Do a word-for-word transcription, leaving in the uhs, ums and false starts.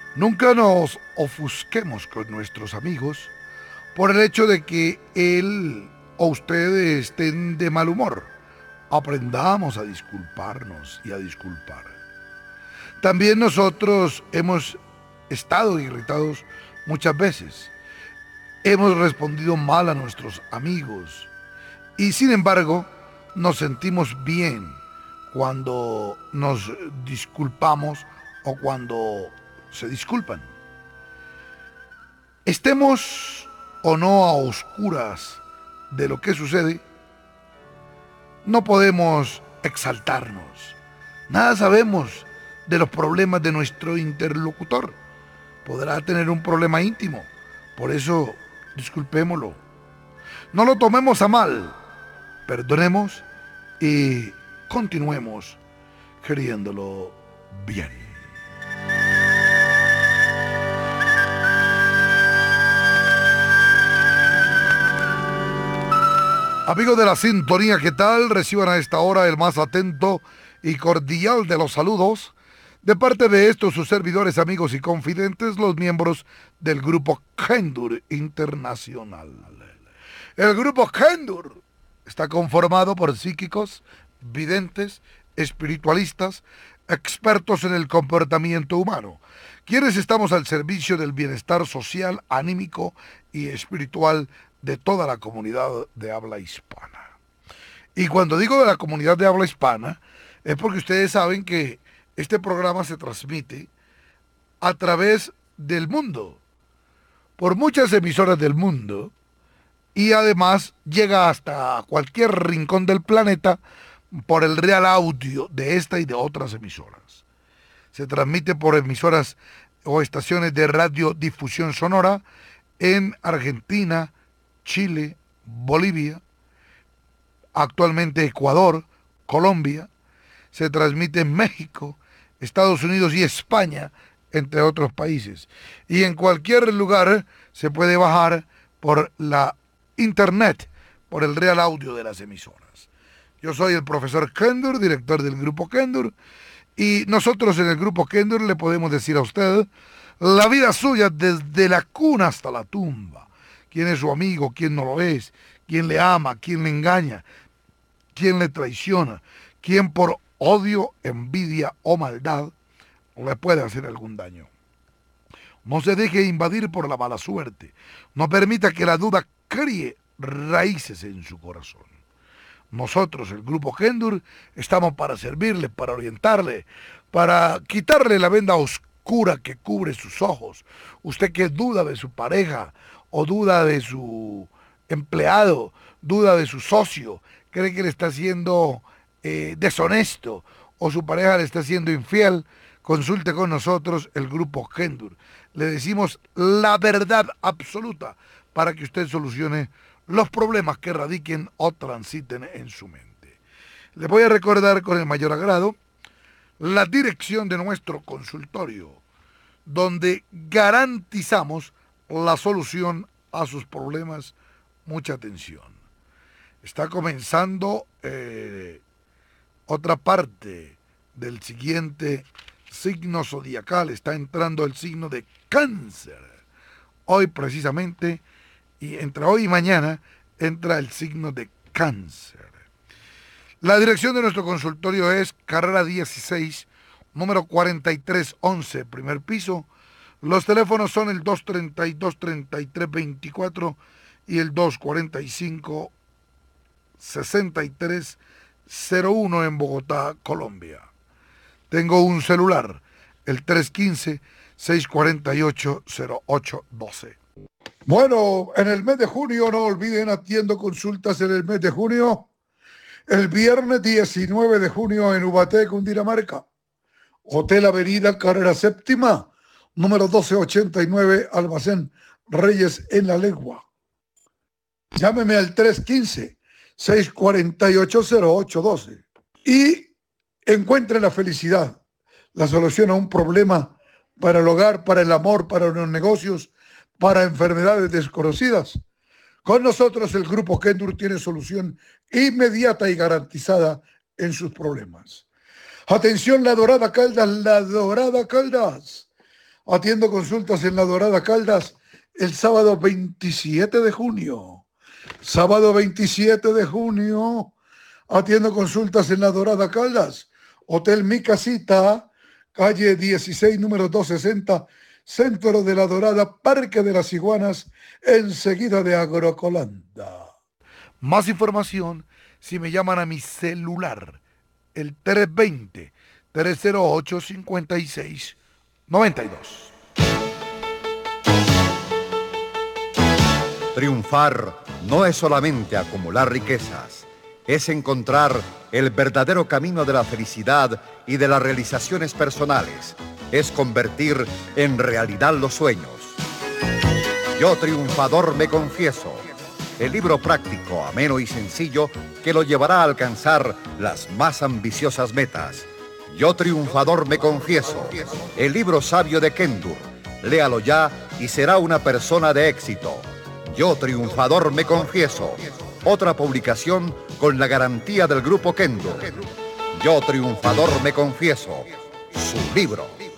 Nunca nos ofusquemos con nuestros amigos por el hecho de que él o ustedes estén de mal humor. Aprendamos a disculparnos y a disculpar. También nosotros hemos estado irritados muchas veces. Hemos respondido mal a nuestros amigos. Y sin embargo, nos sentimos bien cuando nos disculpamos o cuando se disculpan. Estemos o no a oscuras de lo que sucede, no podemos exaltarnos. Nada sabemos de los problemas de nuestro interlocutor. Podrá tener un problema íntimo. Por eso, disculpémoslo. No lo tomemos a mal. Perdonemos y continuemos queriéndolo bien. Amigos de la sintonía, ¿qué tal? Reciban a esta hora el más atento y cordial de los saludos de parte de estos sus servidores, amigos y confidentes, los miembros del Grupo Kendur Internacional. El Grupo Kendur está conformado por psíquicos, videntes, espiritualistas, expertos en el comportamiento humano, quienes estamos al servicio del bienestar social, anímico y espiritual de toda la comunidad de habla hispana. Y cuando digo de la comunidad de habla hispana, es porque ustedes saben que este programa se transmite a través del mundo, por muchas emisoras del mundo, y además llega hasta cualquier rincón del planeta por el real audio de esta y de otras emisoras. Se transmite por emisoras o estaciones de radiodifusión sonora en Argentina, Chile, Bolivia, actualmente Ecuador, Colombia. Se transmite en México, Estados Unidos y España, entre otros países. Y en cualquier lugar se puede bajar por la internet, por el real audio de las emisoras. Yo soy el profesor Kendur, director del Grupo Kendur, y nosotros en el Grupo Kendur le podemos decir a usted la vida suya desde la cuna hasta la tumba. Quién es su amigo, quién no lo es, quién le ama, quién le engaña, quién le traiciona, quién por odio, envidia o maldad le puede hacer algún daño. No se deje invadir por la mala suerte. No permita que la duda críe raíces en su corazón. Nosotros, el Grupo Kendur, estamos para servirle, para orientarle, para quitarle la venda oscura que cubre sus ojos. Usted que duda de su pareja, o duda de su empleado, duda de su socio, cree que le está siendo eh, deshonesto, o su pareja le está siendo infiel, consulte con nosotros el Grupo Kendur. Le decimos la verdad absoluta para que usted solucione los problemas que radiquen o transiten en su mente. Le voy a recordar con el mayor agrado la dirección de nuestro consultorio, donde garantizamos la solución a sus problemas. Mucha atención. Está comenzando eh, otra parte del siguiente signo zodiacal. Está entrando el signo de Cáncer. Hoy precisamente, y entre hoy y mañana, entra el signo de Cáncer. La dirección de nuestro consultorio es Carrera dieciséis, número cuarenta y tres once, primer piso. Los teléfonos son el dos treinta y dos, treinta y tres veinticuatro y el dos cuarenta y cinco, sesenta y tres cero uno en Bogotá, Colombia. Tengo un celular, el tres uno cinco, seis cuatro ocho, cero ocho uno dos. Bueno, en el mes de junio, no olviden, atiendo consultas en el mes de junio, el viernes diecinueve de junio en Ubaté, Cundinamarca. Hotel Avenida Carrera Séptima, número doce ochenta y nueve, Almacén Reyes en La Legua. Llámeme al tres uno cinco, seis cuatro ocho, cero ocho uno dos y encuentre la felicidad, la solución a un problema para el hogar, para el amor, para los negocios, para enfermedades desconocidas. Con nosotros el Grupo Kendur tiene solución inmediata y garantizada en sus problemas. Atención, La Dorada Caldas, La Dorada Caldas. Atiendo consultas en La Dorada Caldas el sábado veintisiete de junio. Sábado veintisiete de junio. Atiendo consultas en La Dorada Caldas. Hotel Mi Casita, calle dieciséis, número doscientos sesenta, centro de La Dorada, Parque de las Iguanas, enseguida de Agrocolanda. Más información si me llaman a mi celular, el tres dos cero, tres cero ocho, cinco seis nueve dos. Triunfar no es solamente acumular riquezas, es encontrar el verdadero camino de la felicidad y de las realizaciones personales, es convertir en realidad los sueños. Yo triunfador me confieso, el libro práctico, ameno y sencillo que lo llevará a alcanzar las más ambiciosas metas. Yo triunfador me confieso, el libro sabio de Kendur. Léalo ya y será una persona de éxito. Yo triunfador me confieso, otra publicación con la garantía del grupo Kendur. Yo triunfador me confieso, su libro.